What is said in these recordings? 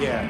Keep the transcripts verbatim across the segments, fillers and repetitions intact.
Yeah.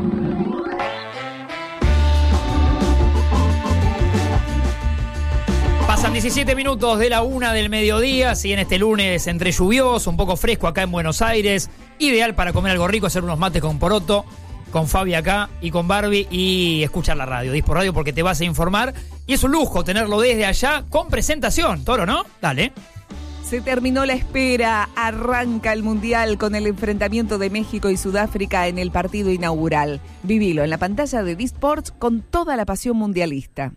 Pasan diecisiete minutos de la una del mediodía, si en este lunes entre lluvioso, un poco fresco acá en Buenos Aires, ideal para comer algo rico, hacer unos mates con poroto, con Fabi acá y con Barbie y escuchar la radio, Dispo Radio, porque te vas a informar y es un lujo tenerlo desde allá con presentación, Toro, ¿no? Dale. Se terminó la espera, arranca el Mundial con el enfrentamiento de México y Sudáfrica en el partido inaugural. Vivilo en la pantalla de Disports con toda la pasión mundialista.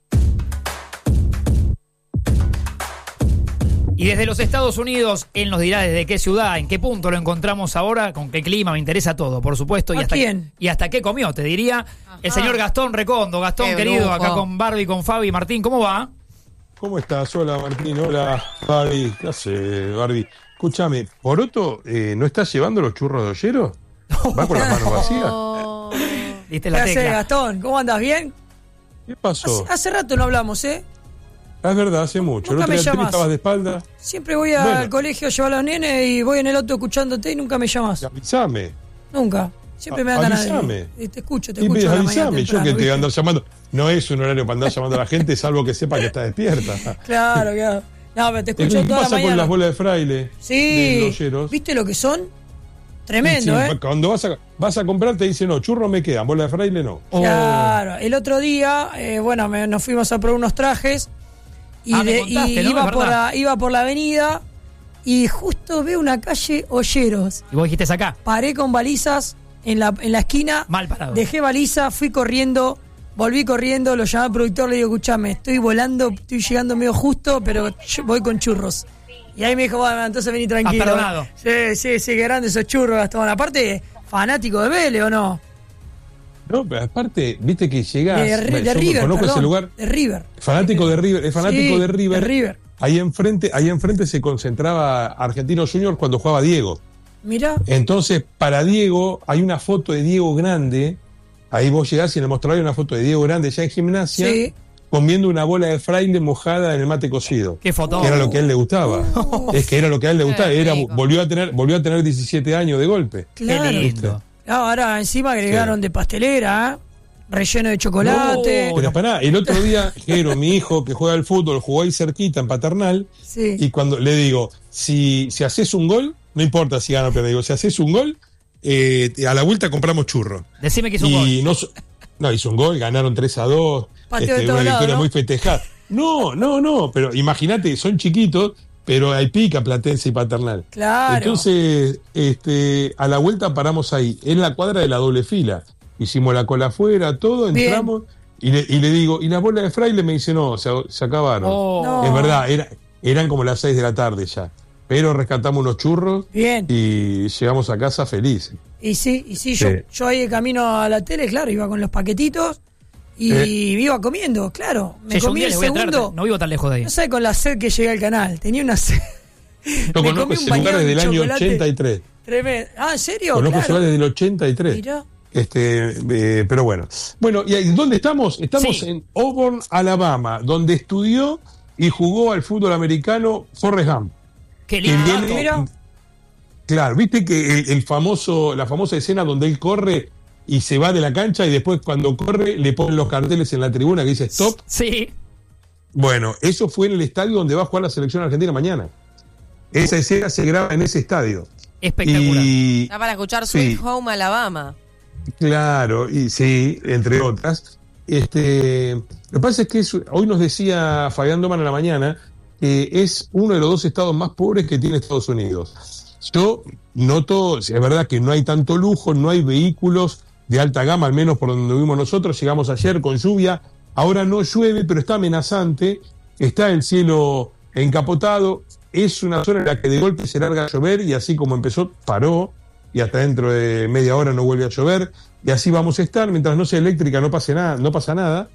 Y desde los Estados Unidos, él nos dirá desde qué ciudad, en qué punto lo encontramos ahora, con qué clima, me interesa todo, por supuesto. Y ¿A hasta, quién? Y hasta qué comió, te diría. Ajá. El señor Gastón Recondo. Gastón, qué querido, brujo. acá con Barbie, con Fabi. Martín, ¿cómo va? ¿Cómo estás? Hola, Martín. Hola, Fabi. ¿Qué haces, Barbie? Escúchame, ¿Poroto eh, no estás llevando los churros de Ollero? ¿Va con las manos vacías? Oh. ¿Viste ¿Qué la haces, tecla? Gastón? ¿Cómo andas? ¿Bien? ¿Qué pasó? Hace, hace rato no hablamos, ¿eh? Ah, es verdad, hace mucho. El Nunca otro me día llamas. estabas de espalda. Siempre voy al Bueno. colegio a llevar a los nenes y voy en el auto escuchándote y nunca me llamas. Avísame. Nunca. Siempre A- me andan avísame. a... Te escucho, te Y escucho a la mañana avísame, yo temprano, que te ¿viste? ando llamando. No es un horario para andar llamando a la gente, salvo que sepa que está despierta. Claro, claro. No, pero te escucho ¿Qué toda la pasa con mañana. las bolas de fraile? De Sí. los Olleros? ¿Viste lo que son? Tremendo, Sí, ¿eh? Cuando vas a, vas a comprar te dicen, no, churros me quedan, bola de fraile no. Oh. Claro. El otro día, eh, bueno, me- nos fuimos a probar unos trajes y, Ah, me de- contaste, y ¿no? iba, Es por verdad. la, iba por la avenida y justo veo una calle Olleros. Y vos dijiste acá. Paré con balizas en la, en la esquina. Mal parado. Dejé baliza, fui corriendo, volví corriendo, lo llamé al productor, le digo, escuchame, estoy volando, estoy llegando medio justo, pero yo voy con churros. Y ahí me dijo, bueno, entonces vení tranquilo. Ah, perdonado. Sí, sí, sí, qué grande esos churros, Gastón. Aparte, fanático de Vélez, ¿o no? No, pero aparte, viste que llegás. De, Ri- bueno, de yo River, conozco perdón, ese lugar. de River. Fanático de River, es fanático Sí, de River. de River. Ahí enfrente, ahí enfrente se concentraba Argentinos Juniors cuando jugaba Diego. Mirá. Entonces, para Diego, hay una foto de Diego grande. Ahí vos llegás y en el mostrador hay una foto de Diego grande ya en gimnasia, Sí. comiendo una bola de fraile mojada en el mate cocido. Qué foto. Que era lo que a él le gustaba. Es que era lo que a él le gustaba. Qué Era, rico. volvió a tener, volvió a tener diecisiete años de golpe. Claro. Qué lindo. No, ahora encima agregaron Sí. de pastelera, ¿eh? Relleno de chocolate. No. Pero pará, el otro día, Jero, mi hijo que juega al fútbol, jugó ahí cerquita en Paternal, Sí. y cuando le digo, si, si haces un gol, no importa si gana o pierde, digo, si haces un gol, eh, a la vuelta compramos churros. Decime que hizo un Y gol. no, so- no, hizo un gol, ganaron tres a dos, Pateo de todo una lado, victoria ¿no? muy festejada. No, no, no, pero imagínate, son chiquitos, pero hay pica Platense y Paternal. Claro. Entonces, este, a la vuelta paramos ahí, en la cuadra de la doble fila. Hicimos la cola afuera, todo, Bien. entramos, y le, y le digo, ¿y las bolas de fraile? Me dice, no, se, se acabaron. Oh. No. Es verdad, era, eran como las seis de la tarde ya. Pero rescatamos unos churros Bien. y llegamos a casa felices. Y sí, y sí, Sí. Yo, yo ahí de camino a la tele, claro, iba con los paquetitos y Eh. iba comiendo, claro. Me Che, yo un comí día el les voy a traer, segundo. no vivo tan lejos de ahí. No sé con la sed que llegué al canal. Tenía una sed. Yo Me conozco comí un ese lugar bañado desde en el año chocolate. ochenta y tres. Tremendo. Ah, ¿en serio? Conozco ese Claro. lugar desde el ochenta y tres. Mirá. Este, eh, pero bueno. Bueno, ¿y ahí dónde estamos? Estamos Sí. en Auburn, Alabama, donde estudió y jugó al fútbol americano Forrest Gump. Qué Que lindo. viene- mira. Claro, viste que el, el famoso, la famosa escena donde él corre y se va de la cancha y después cuando corre le ponen los carteles en la tribuna que dice stop. Sí. Bueno, eso fue en el estadio donde va a jugar la selección argentina mañana. Esa escena se graba en ese estadio. Espectacular. Y Está para escuchar Sweet Sí. Home Alabama. claro, y sí, entre otras. Este, lo que pasa es que es- hoy nos decía Fabián Doman en la mañana que es uno de los dos estados más pobres que tiene Estados Unidos. Yo noto, es verdad que no hay tanto lujo, no hay vehículos de alta gama, al menos por donde vivimos nosotros. Llegamos ayer con lluvia, ahora no llueve, pero está amenazante, está el cielo encapotado, es una zona en la que de golpe se larga a llover y así como empezó, paró, y hasta dentro de media hora no vuelve a llover, y así vamos a estar, mientras no sea eléctrica no pase nada, no pasa nada.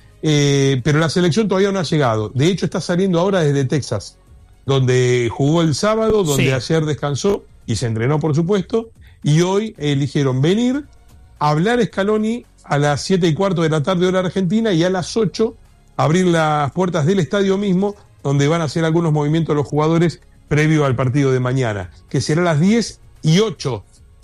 Eh, pero la selección todavía no ha llegado. De hecho, está saliendo ahora desde Texas, donde jugó el sábado, donde Sí. ayer descansó y se entrenó, por supuesto, y hoy eligieron venir a hablar Scaloni a las siete y cuarto de la tarde hora argentina y a las ocho abrir las puertas del estadio mismo, donde van a hacer algunos movimientos los jugadores previo al partido de mañana, que será a las diez y ocho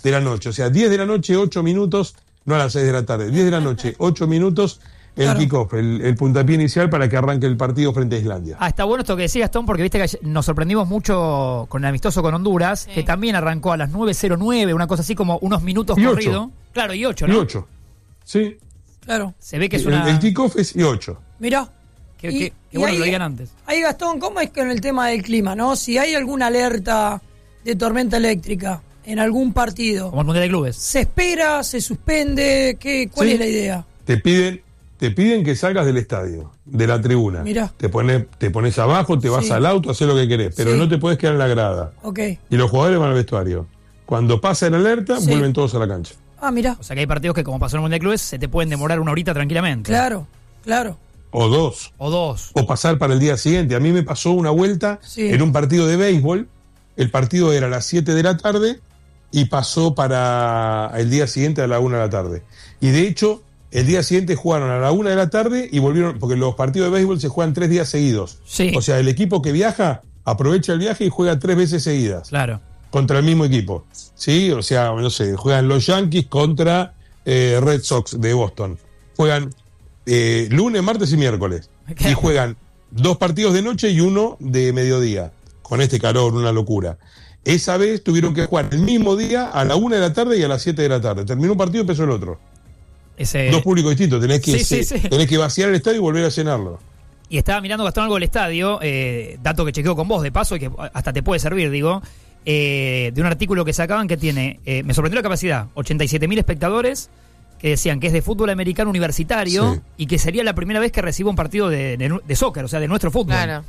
de la noche. O sea, diez de la noche, ocho minutos, no a las seis de la tarde, diez de la noche, ocho minutos, el Claro. kickoff, el, el puntapié inicial para que arranque el partido frente a Islandia. Ah, está bueno esto que decís, Gastón, porque viste que ayer nos sorprendimos mucho con el amistoso con Honduras, Sí. que también arrancó a las nueve cero nueve, una cosa así como unos minutos Y ocho. corrido. Claro, y ocho, Y ¿no? ocho. Sí, Claro. Se ve que es el, una... el kickoff es y ocho. Mirá. Qué, Y- qué- y qué bueno ahí- que lo digan antes. Ahí, Gastón, ¿cómo es con el tema del clima, no? Si hay alguna alerta de tormenta eléctrica en algún partido, Como el Mundial de Clubes. ¿se espera, se suspende? ¿Qué, ¿Cuál Sí. es la idea? Te piden, te piden que salgas del estadio, de la tribuna. Mirá. Te pones, te pones abajo, te vas Sí. al auto, haces lo que querés, pero Sí. no te puedes quedar en la grada. Ok. Y los jugadores van al vestuario. Cuando pasa la alerta, Sí. vuelven todos a la cancha. Ah, mirá. O sea que hay partidos que, como pasó en el Mundial de Clubes, se te pueden demorar una horita tranquilamente. Claro, claro. O dos. O dos. O pasar para el día siguiente. A mí me pasó una vuelta Sí. en un partido de béisbol. El partido era a las siete de la tarde y pasó para el día siguiente a la una de la tarde. Y de hecho, el día siguiente jugaron a la una de la tarde y volvieron, porque los partidos de béisbol se juegan tres días seguidos. Sí. O sea, el equipo que viaja aprovecha el viaje y juega tres veces seguidas Claro. contra el mismo equipo. ¿Sí? O sea, no sé, juegan los Yankees contra eh, Red Sox de Boston. Juegan eh, lunes, martes y miércoles. Claro. Y juegan dos partidos de noche y uno de mediodía. Con este calor, una locura. Esa vez tuvieron que jugar el mismo día a la una de la tarde y a las siete de la tarde. Terminó un partido y empezó el otro. Ese... Dos públicos distintos. Tenés que, Sí, sí, se- sí. tenés que vaciar el estadio y volver a llenarlo. Y estaba mirando, Gastón, algo del estadio, eh, dato que chequeo con vos de paso y que hasta te puede servir, digo, eh, de un artículo que sacaban que tiene, eh, me sorprendió la capacidad, ochenta y siete mil espectadores, que decían que es de fútbol americano universitario Sí. y que sería la primera vez que reciba un partido de, de, de soccer, o sea, de nuestro fútbol. Claro.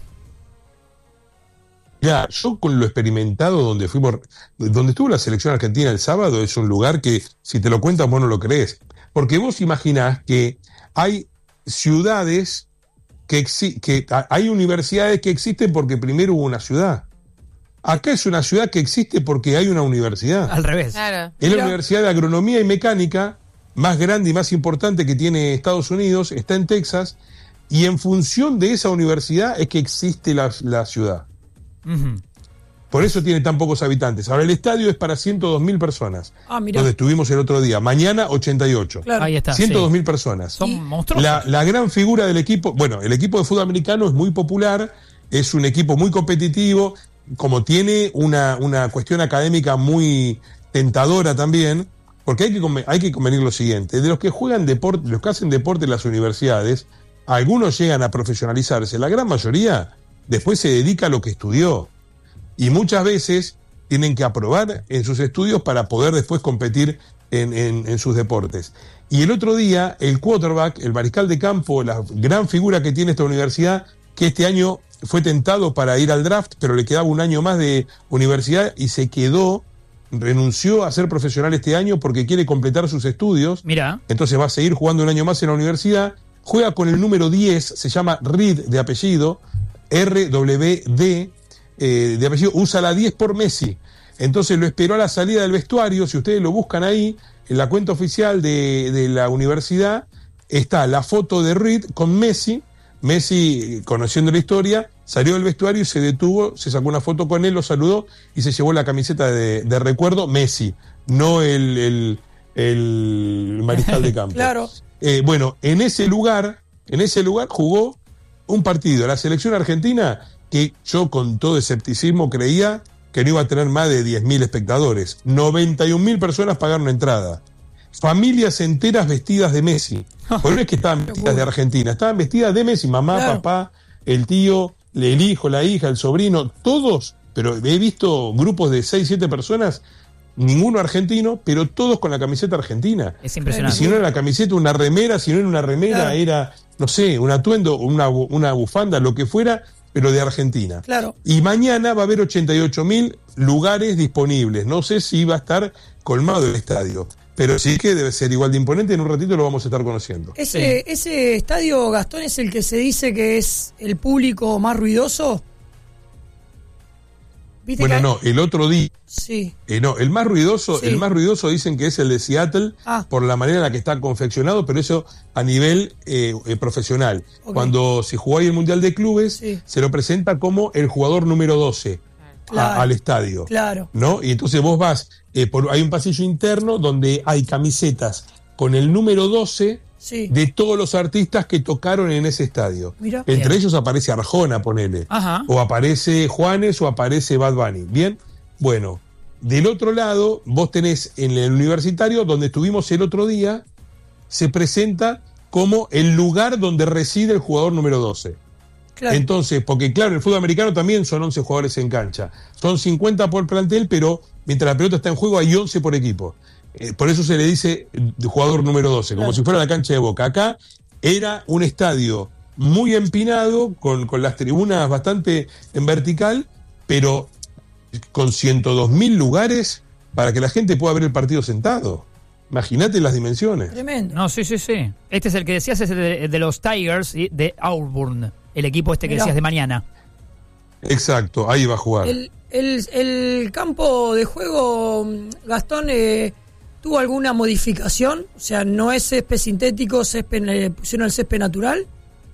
Ya, yo con lo experimentado donde fuimos, donde estuvo la selección argentina el sábado, es un lugar que si te lo cuentan vos no lo crees. Porque vos imaginás que hay ciudades que, exi- que a- hay universidades que existen porque primero hubo una ciudad. Acá es una ciudad que existe porque hay una universidad. Al revés. Claro. Es la Mira. Universidad de Agronomía y Mecánica más grande y más importante que tiene Estados Unidos, está en Texas, y en función de esa universidad es que existe la, la ciudad. Ujú. Por eso tiene tan pocos habitantes. Ahora, el estadio es para ciento dos mil personas, Ah, mirá. donde estuvimos el otro día. Mañana, ochenta y ocho. Claro. Ahí está. ciento dos sí. mil personas. Son Y- monstruosos. La, la gran figura del equipo, bueno, el equipo de fútbol americano es muy popular, es un equipo muy competitivo, como tiene una, una cuestión académica muy tentadora también, porque hay que, conven- hay que convenir lo siguiente, de los que juegan deporte, los que hacen deporte en las universidades, algunos llegan a profesionalizarse, la gran mayoría después se dedica a lo que estudió, y muchas veces tienen que aprobar en sus estudios para poder después competir en, en- en sus deportes. Y el otro día, el quarterback, el mariscal de campo, la gran figura que tiene esta universidad, que este año fue tentado para ir al draft, pero le quedaba un año más de universidad y se quedó, renunció a ser profesional este año porque quiere completar sus estudios. Mirá. Entonces va a seguir jugando un año más en la universidad. Juega con el número diez, se llama Reed de apellido, R W D eh, de apellido, usa la diez por Messi. Entonces lo esperó a la salida del vestuario. Si ustedes lo buscan ahí, en la cuenta oficial de, de la universidad, está la foto de Reed con Messi. Messi, conociendo la historia, salió del vestuario y se detuvo, se sacó una foto con él, lo saludó y se llevó la camiseta de, de recuerdo Messi, no el, el, el mariscal de campo. Claro. Eh, bueno, en ese lugar, en ese lugar jugó un partido, la selección argentina, que yo con todo escepticismo creía que no iba a tener más de diez mil espectadores. noventa y un mil personas pagaron entrada. Familias enteras vestidas de Messi. Porque no es que estaban vestidas de Argentina, estaban vestidas de Messi, mamá, Claro. papá, el tío, el hijo, la hija, el sobrino, todos, pero he visto grupos de seis, siete personas, ninguno argentino, pero todos con la camiseta argentina. Es Y impresionante. si no era la camiseta, una remera, si no era una remera, Claro. era, no sé, un atuendo, una, bu- una bufanda, lo que fuera, pero de Argentina. Claro. Y mañana va a haber ochenta y ocho mil lugares disponibles. No sé si va a estar colmado el estadio, pero sí que debe ser igual de imponente. En un ratito lo vamos a estar conociendo. Ese, ese estadio, Gastón, es el que se dice que es el público más ruidoso. ¿Viste Bueno, que- no, el otro día, Sí. eh, no, el más ruidoso, Sí. el más ruidoso dicen que es el de Seattle Ah. por la manera en la que está confeccionado, pero eso a nivel eh, eh, profesional. Ok. Cuando se jugó ahí el Mundial de Clubes, Sí. se lo presenta como el jugador número doce. Claro, a, al estadio. Claro. ¿No? Y entonces vos vas, eh, por, hay un pasillo interno donde hay camisetas con el número doce Sí. de todos los artistas que tocaron en ese estadio. Mirá. Entre Bien. ellos aparece Arjona, ponele. Ajá. O aparece Juanes o aparece Bad Bunny. Bien, bueno, del otro lado, vos tenés en el universitario, donde estuvimos el otro día, se presenta como el lugar donde reside el jugador número doce. Claro. Entonces, porque claro, en el fútbol americano también son once jugadores en cancha. Son cincuenta por plantel, pero mientras la pelota está en juego hay once por equipo. Eh, por eso se le dice jugador número doce, como Claro. si fuera la cancha de Boca. Acá era un estadio muy empinado, con, con las tribunas bastante en vertical, pero con ciento dos mil lugares para que la gente pueda ver el partido sentado. Imagínate las dimensiones. Tremendo. No, sí, sí, sí. Este es el que decías, es el de, de los Tigers ¿sí? de Auburn, el equipo este que Mirá. decías de mañana. Exacto, ahí va a jugar. El, el, el campo de juego, Gastón, eh, ¿tuvo alguna modificación? O sea, ¿no es césped sintético, césped, le pusieron el césped natural?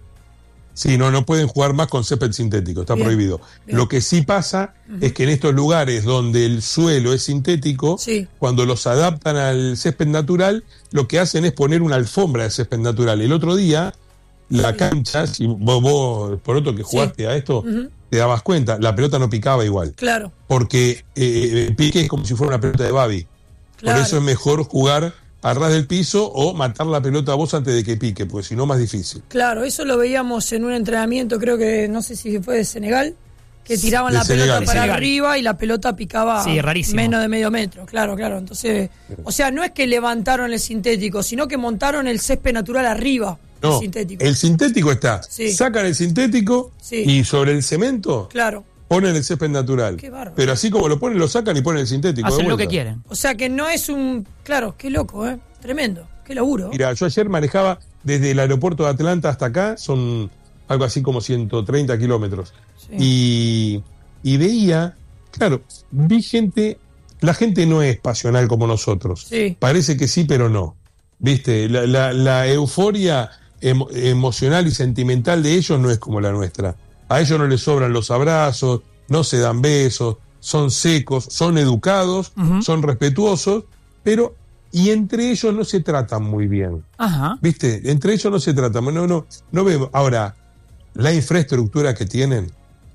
Sí, no, no pueden jugar más con césped sintético, está Bien, prohibido. bien. Lo que sí pasa es que en estos lugares donde el suelo es sintético, Sí. cuando los adaptan al césped natural, lo que hacen es poner una alfombra de césped natural. El otro día, la Sí. cancha, si vos, vos por otro que jugaste a esto, Ujú. te dabas cuenta, la pelota no picaba igual. Claro, Porque eh, el pique es como si fuera una pelota de Babi. claro. Por eso es mejor jugar a ras del piso o matar la pelota a vos antes de que pique, porque si no, más difícil. Claro, eso lo veíamos en un entrenamiento, creo que, no sé si fue de Senegal, que tiraban De la Senegal. pelota De para Senegal. arriba y la pelota picaba Sí, rarísimo. menos de medio metro. Claro, claro. Entonces, o sea, no es que levantaron el sintético, sino que montaron el césped natural arriba del No, sintético. el sintético está. Sí. Sacan el sintético Sí. y sobre el cemento Claro. ponen el césped natural. Qué bárbaro. Pero así como lo ponen, lo sacan y ponen el sintético. de Hacen lo vuelta. que quieren. O sea, que no es un... Claro, qué loco, ¿eh? Tremendo. Qué laburo. Mira, yo ayer manejaba desde el aeropuerto de Atlanta hasta acá, son algo así como ciento treinta kilómetros. Sí. Y, y veía, claro, vi gente, la gente no es pasional como nosotros. Sí. Parece que sí, pero no. ¿Viste? La, la, la euforia emo- emocional y sentimental de ellos no es como la nuestra. A ellos no les sobran los abrazos, no se dan besos, son secos, son educados, Ujú. son respetuosos, pero y entre ellos no se tratan muy bien. Ajá. ¿Viste? Entre ellos no se tratan. No, no, no vemos. Ahora, la infraestructura que tienen,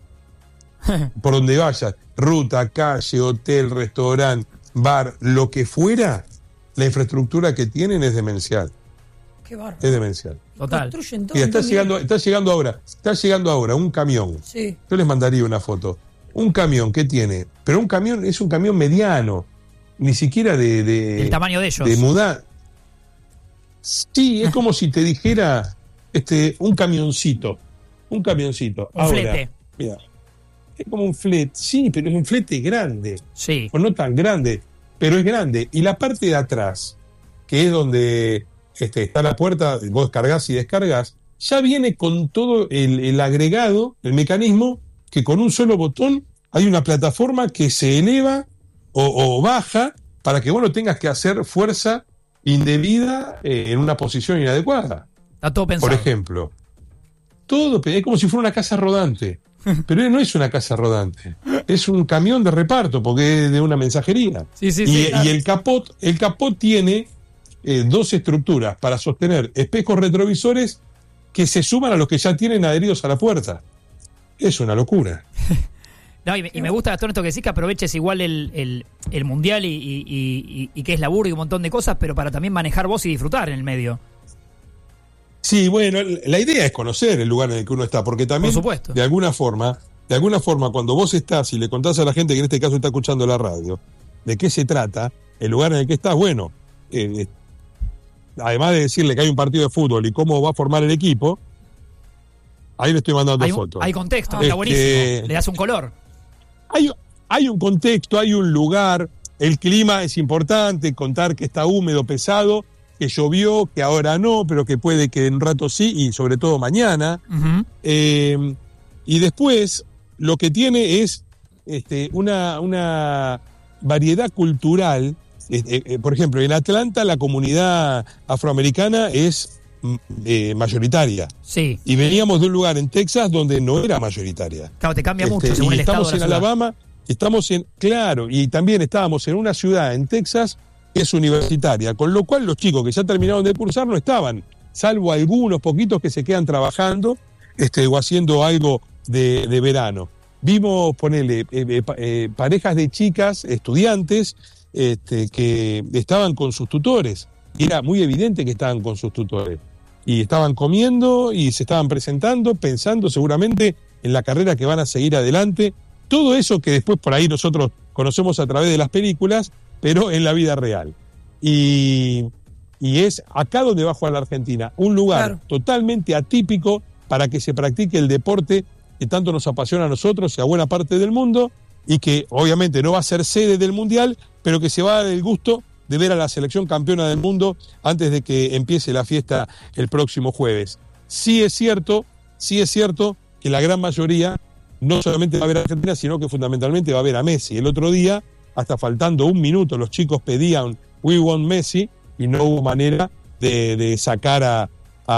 por donde vayas, ruta, calle, hotel, restaurante, bar, lo que fuera, la infraestructura que tienen es demencial. Qué bárbaro. Es demencial. Total. Construyen todo. Mira, está entonces, llegando, está llegando ahora, está llegando ahora un camión. Sí. Yo les mandaría una foto. Un camión que tiene, pero un camión es un camión mediano, ni siquiera de, de El tamaño de ellos. de mudar. Sí, es como si te dijera este un camioncito, un camioncito. Un Ahora, flete. mira, es como un flete, sí, pero es un flete grande, Sí. o no tan grande, pero es grande. Y la parte de atrás, que es donde este, está la puerta, vos cargas y descargas, ya viene con todo el, el agregado, el mecanismo, que con un solo botón hay una plataforma que se eleva o, o baja para que vos no tengas que hacer fuerza indebida eh, en una posición inadecuada. Está todo pensado. Por ejemplo, todo es como si fuera una casa rodante, pero no es una casa rodante, es un camión de reparto porque es de una mensajería. Sí, sí, y, sí. y el capot, el capot tiene eh, dos estructuras para sostener espejos retrovisores que se suman a los que ya tienen adheridos a la puerta. Es una locura. No, y, me, y me gusta, Gastón, esto que decís, que aproveches igual el, el, el mundial y, y, y, y que es laburo y un montón de cosas, pero para también manejar vos y disfrutar en el medio. Sí, bueno, la idea es conocer el lugar en el que uno está, porque también, Por supuesto. de alguna forma, de alguna forma, cuando vos estás y le contás a la gente que en este caso está escuchando la radio, de qué se trata, el lugar en el que estás, bueno, eh, además de decirle que hay un partido de fútbol y cómo va a formar el equipo, ahí le estoy mandando Hay, un- fotos. hay contexto, Este- está buenísimo. Le das un color. Hay, hay un contexto, hay un lugar, el clima es importante, contar que está húmedo, pesado, que llovió, que ahora no, pero que puede que en un rato sí, y sobre todo mañana. Ujú. Eh, y después, lo que tiene es este, una, una variedad cultural. Eh, eh, por ejemplo, en Atlanta la comunidad afroamericana es mm, eh, mayoritaria. Sí. Y veníamos de un lugar en Texas donde no era mayoritaria. Claro, te cambia mucho Este, según y el estado estamos de en la ciudad. Alabama, Estamos en, claro, y también estábamos en una ciudad en Texas que es universitaria, con lo cual los chicos que ya terminaron de cursar no estaban, salvo algunos poquitos que se quedan trabajando este, o haciendo algo de, de verano. Vimos, ponele, eh, eh, eh, parejas de chicas, estudiantes, este, que estaban con sus tutores, y era muy evidente que estaban con sus tutores. Y estaban comiendo y se estaban presentando, pensando seguramente en la carrera que van a seguir adelante. Todo eso que después por ahí nosotros conocemos a través de las películas, pero en la vida real. Y, y es acá donde va a jugar la Argentina, un lugar claro. totalmente atípico para que se practique el deporte que tanto nos apasiona a nosotros y a buena parte del mundo, y que obviamente no va a ser sede del Mundial, pero que se va a dar el gusto de ver a la selección campeona del mundo antes de que empiece la fiesta el próximo jueves. Sí es cierto, sí es cierto que la gran mayoría no solamente va a ver a Argentina, sino que fundamentalmente va a ver a Messi. El otro día, hasta faltando un minuto, los chicos pedían "We want Messi", y no hubo manera de, de sacar a,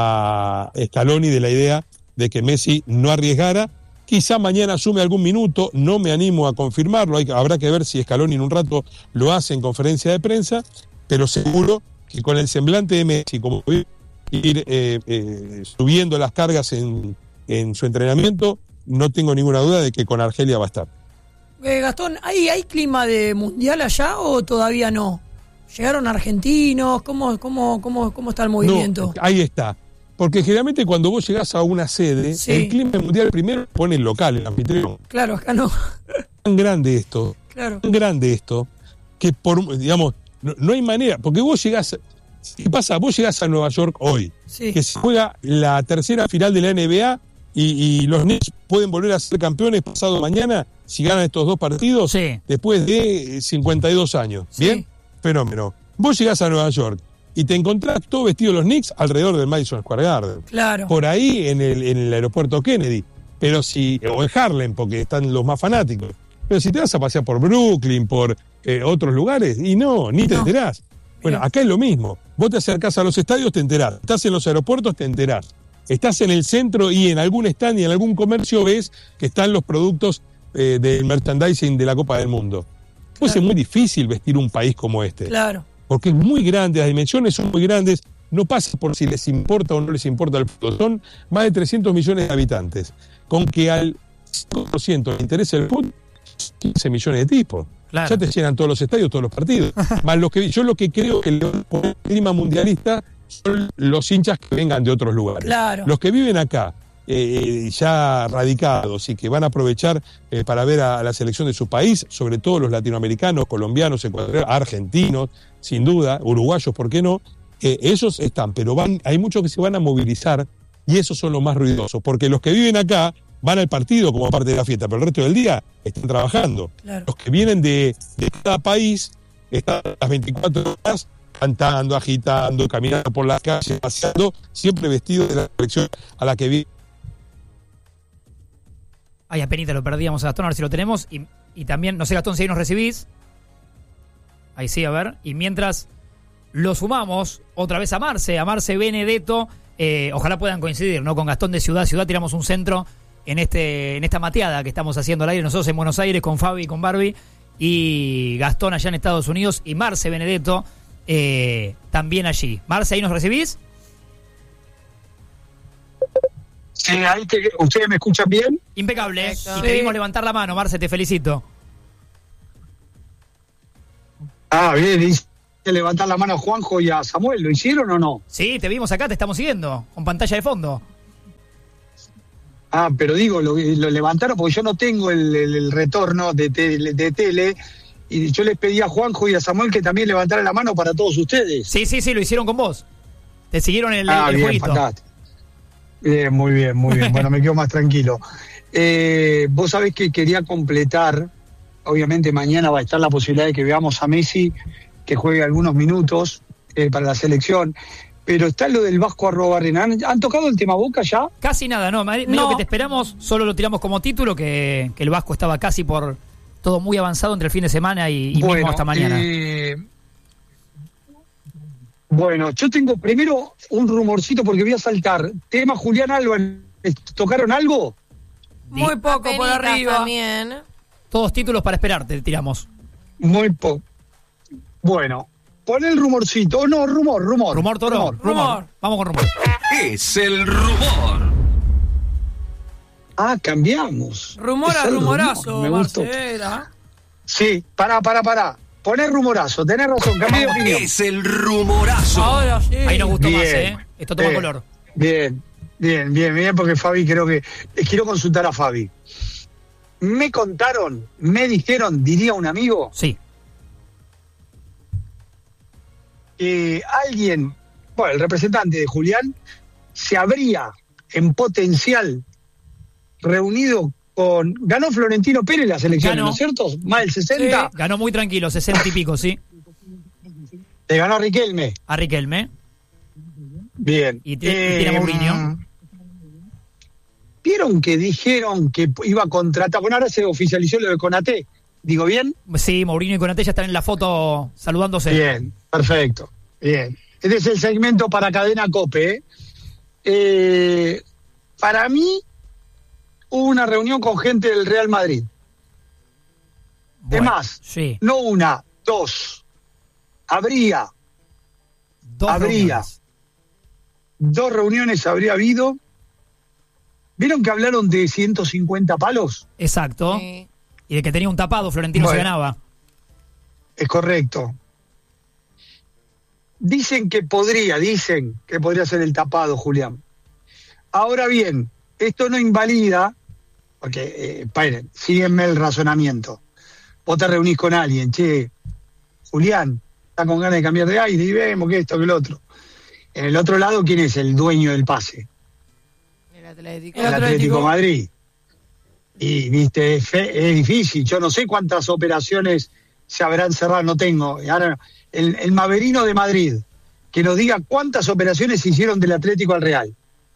a Scaloni de la idea de que Messi no arriesgara. Quizá mañana asume algún minuto, no me animo a confirmarlo, hay, habrá que ver si Scaloni en un rato lo hace en conferencia de prensa, pero seguro que con el semblante de Messi, como ir eh, eh, subiendo las cargas en, en su entrenamiento, no tengo ninguna duda de que con Argelia va a estar. Eh, Gastón, ¿hay, ¿hay clima de mundial allá o todavía no? ¿Llegaron argentinos? ¿Cómo, cómo, cómo, cómo está el movimiento? No, ahí está. Porque generalmente cuando vos llegás a una sede, sí. el clima mundial primero pone el local, el anfitrión. Claro, acá no. Tan grande esto, claro. tan grande esto, que por, digamos, no, no hay manera, porque vos llegás, ¿qué pasa? Vos llegás a Nueva York hoy, sí. que se juega la tercera final de la N B A y, y los Knicks pueden volver a ser campeones pasado mañana si ganan estos dos partidos sí. después de cincuenta y dos años. Sí. ¿Bien? Fenómeno. Vos llegás a Nueva York y te encontrás todo vestido los Knicks alrededor del Madison Square Garden. Claro. Por ahí en el, en el aeropuerto Kennedy. Pero si, o en Harlem, porque están los más fanáticos. Pero si te vas a pasear por Brooklyn, por eh, otros lugares, y no, ni te no. enterás. Bueno, acá es lo mismo. Vos te acercás a los estadios, te enterás. Estás en los aeropuertos, te enterás. Estás en el centro y en algún stand y en algún comercio ves que están los productos eh, del merchandising de la Copa del Mundo. Pues claro. es muy difícil vestir un país como este. Claro. Porque es muy grande, las dimensiones son muy grandes, no pasa por si les importa o no les importa el fútbol. Son más de trescientos millones de habitantes. Con que al cinco por ciento le interesa el fútbol, quince millones de tipos. Claro. Ya te llenan todos los estadios, todos los partidos. Más los que yo lo que creo que el clima mundialista son los hinchas que vengan de otros lugares. Claro. Los que viven acá, eh, ya radicados y que van a aprovechar eh, para ver a, a la selección de su país, sobre todo los latinoamericanos, colombianos, ecuatorianos, argentinos, sin duda, uruguayos, ¿por qué no? Eh, esos están, pero van, hay muchos que se van a movilizar y esos son los más ruidosos, porque los que viven acá van al partido como parte de la fiesta, pero el resto del día están trabajando. Claro. Los que vienen de, de cada país están las veinticuatro horas cantando, agitando, caminando por las calles, paseando, siempre vestidos de la selección a la que vive. Ay, apenita, lo perdíamos a Gastón, a ver si lo tenemos. Y, y también, no sé, Gastón, si ahí nos recibís. Ahí sí, a ver. Y mientras lo sumamos otra vez a Marce, a Marce Benedetto, eh, ojalá puedan coincidir, ¿no? Con Gastón de Ciudad a Ciudad, tiramos un centro en este en esta mateada que estamos haciendo al aire nosotros en Buenos Aires con Fabi y con Barbie, y Gastón allá en Estados Unidos, y Marce Benedetto eh, también allí. Marce, ¿ahí nos recibís? Sí, ahí te, ¿ustedes me escuchan bien? Impecable. Perfecto. Y te vimos levantar la mano, Marce, te felicito. Ah, bien, dice levantar la mano a Juanjo y a Samuel, ¿lo hicieron o no? Sí, te vimos acá, te estamos siguiendo, con pantalla de fondo. Ah, pero digo, lo, lo levantaron porque yo no tengo el, el, el retorno de, tele, de tele, y yo les pedí a Juanjo y a Samuel que también levantaran la mano para todos ustedes. Sí, sí, sí, lo hicieron con vos. Te siguieron el, ah, el bien, jueguito. Fantástico. Bien, muy bien, muy bien. Bueno, me quedo más tranquilo. Eh, vos sabés que quería completar, obviamente mañana va a estar la posibilidad de que veamos a Messi, que juegue algunos minutos eh, para la selección, pero está lo del Vasco Arrobarrena. ¿Han, ¿Han tocado el tema Boca ya? Casi nada, no, medio No. que te esperamos, solo lo tiramos como título, que, que el Vasco estaba casi por todo muy avanzado entre el fin de semana y, y bueno, mismo hasta mañana. Eh, bueno, yo tengo primero un rumorcito porque voy a saltar. Tema Julián Álvarez, ¿tocaron algo? Muy poco por Apenitas arriba. también. Todos títulos para esperarte, tiramos. Muy poco. Bueno, pon el rumorcito. Oh, no, rumor, rumor. Rumor, Toro. Rumor. rumor. rumor. Vamos con rumor. Es el rumor. Ah, cambiamos. Rumor a rumorazo, rumor. Me gustó. Marcela. Sí, pará, pará, pará. Poné rumorazo, tenés razón, cambié de opinión. Es el rumorazo. Ahora sí. Ahí nos gustó bien, más, ¿eh? Esto toma bien, color. Bien, bien, bien, bien, porque Fabi creo que... Les quiero consultar a Fabi. Me contaron, me dijeron, diría un amigo... Sí. Que alguien, bueno, el representante de Julián, se habría en potencial reunido con... Ganó Florentino Pérez las elecciones, Ganó. ¿no es cierto? Más del sesenta. Sí, ganó muy tranquilo, sesenta y pico, sí. Le ganó a Riquelme. A Riquelme. Bien. Y, t- y tiene a Mourinho. ¿Vieron que dijeron que iba a contratar? Bueno, ahora se oficializó lo de Konaté. ¿Digo bien? Sí, Mourinho y Konaté ya están en la foto saludándose. Bien, perfecto. Bien. Este es el segmento para Cadena Cope. ¿eh? Eh, para mí, hubo una reunión con gente del Real Madrid. Bueno, es más, sí. no una, dos. Habría, Dos habría, reuniones. dos reuniones habría habido. ¿Vieron que hablaron de ciento cincuenta palos? Exacto. Sí. Y de que tenía un tapado, Florentino Bueno. se ganaba. Es correcto. Dicen que podría, dicen que podría ser el tapado, Julián. Ahora bien, esto no invalida, porque, eh, esperen, síguenme el razonamiento. Vos te reunís con alguien, che, Julián, está con ganas de cambiar de aire y vemos que esto, que lo otro. En el otro lado, ¿quién es el dueño del pase? El Atlético. El El Atlético Atlético. de Madrid. Y, viste, es, fe- es difícil. Yo no sé cuántas operaciones se habrán cerrado, no tengo. Y ahora, el, el Maverino de Madrid, que nos diga cuántas operaciones se hicieron del Atlético al Real.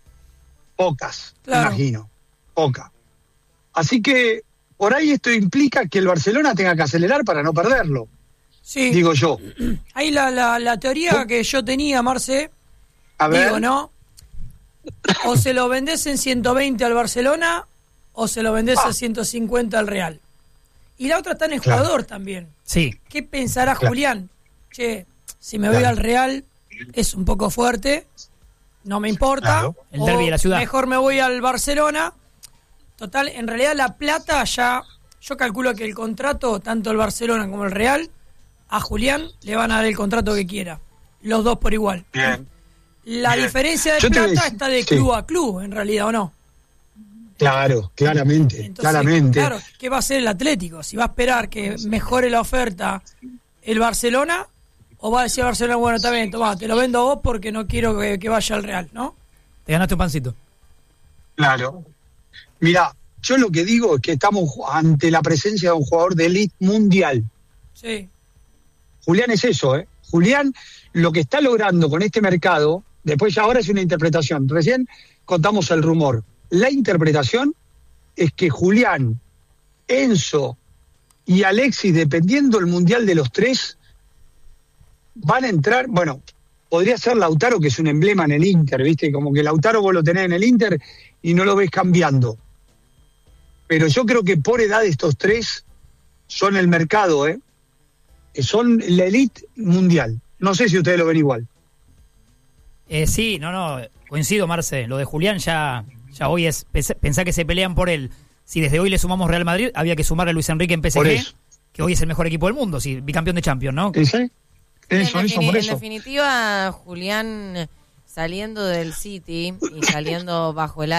Pocas, Claro. me imagino. Pocas. Así que, por ahí esto implica que el Barcelona tenga que acelerar para no perderlo, Sí. digo yo. Ahí la, la, la teoría que yo tenía, Marce, A ver, digo, ¿no? O se lo vendés en ciento veinte al Barcelona o se lo vendés Ah. a ciento cincuenta al Real. Y la otra está en el Claro. jugador también. Sí. ¿Qué pensará Claro. Julián? Che, si me voy Claro. al Real es un poco fuerte, no me importa. Claro. El o derbi de la ciudad. Mejor me voy al Barcelona. Total, en realidad la plata ya, yo calculo que el contrato, tanto el Barcelona como el Real, a Julián le van a dar el contrato que quiera. Los dos por igual. bien, La Bien. diferencia de Yo te voy a plata decir- está de sí. club a club, en realidad, ¿o no? claro, claramente, Entonces, claramente. claro, ¿qué va a hacer el Atlético? Si va a esperar que mejore la oferta el Barcelona, o va a decir Barcelona, bueno, está bien, tomá, te lo vendo a vos porque no quiero que, que vaya al Real, ¿no? Te ganaste un pancito. Claro. Mira, yo lo que digo es que estamos ju- ante la presencia de un jugador de élite mundial. Sí. Julián es eso, ¿eh? Julián lo que está logrando con este mercado, después ya ahora es una interpretación. Recién contamos el rumor. La interpretación es que Julián, Enzo y Alexis, dependiendo el mundial de los tres, van a entrar, bueno, podría ser Lautaro, que es un emblema en el Inter, ¿viste? Como que Lautaro vos lo tenés en el Inter y no lo ves cambiando. Pero yo creo que por edad estos tres son el mercado, ¿eh? Son la elite mundial. No sé si ustedes lo ven igual. Eh, sí, no, no, coincido, Marce. Lo de Julián ya, ya hoy es, pens- pensá que se pelean por él. Si desde hoy le sumamos Real Madrid, había que sumarle a Luis Enrique en P S Por G, eso. que hoy es el mejor equipo del mundo, sí, bicampeón de Champions, ¿no? ¿Ese? En, Eso, eso, defini- por en eso. definitiva, Julián saliendo del City y saliendo bajo el